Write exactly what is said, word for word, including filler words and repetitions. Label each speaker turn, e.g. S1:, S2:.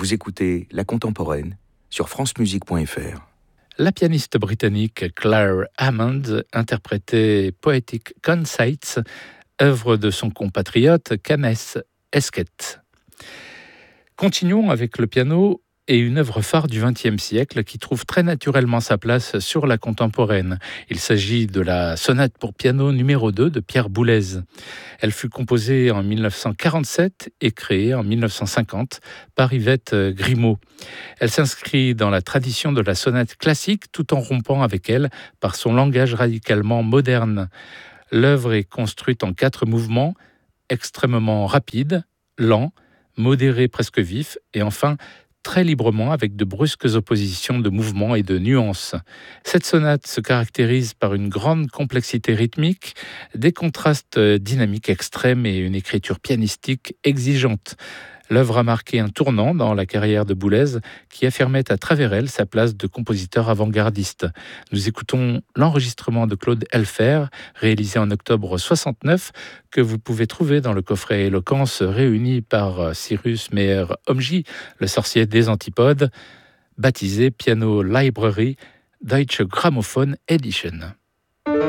S1: Vous écoutez La Contemporaine sur france musique point f r.
S2: La pianiste britannique Claire Hammond interprétait Poetic Conceits, œuvre de son compatriote Kamès Esket. Continuons avec le piano et une œuvre phare du vingtième siècle qui trouve très naturellement sa place sur la contemporaine. Il s'agit de la sonate pour piano numéro deux de Pierre Boulez. Elle fut composée en dix-neuf cent quarante-sept et créée en dix-neuf cent cinquante par Yvette Grimaud. Elle s'inscrit dans la tradition de la sonate classique tout en rompant avec elle par son langage radicalement moderne. L'œuvre est construite en quatre mouvements, extrêmement rapides, lents, modérés presque vifs et enfin très librement avec de brusques oppositions de mouvements et de nuances. Cette sonate se caractérise par une grande complexité rythmique, des contrastes dynamiques extrêmes et une écriture pianistique exigeante. L'œuvre a marqué un tournant dans la carrière de Boulez qui affirmait à travers elle sa place de compositeur avant-gardiste. Nous écoutons l'enregistrement de Claude Elfer, réalisé en octobre soixante-neuf, que vous pouvez trouver dans le coffret Éloquence réuni par Cyrus Meyer-Omji, le sorcier des antipodes, baptisé Piano Library Deutsche Grammophon Edition.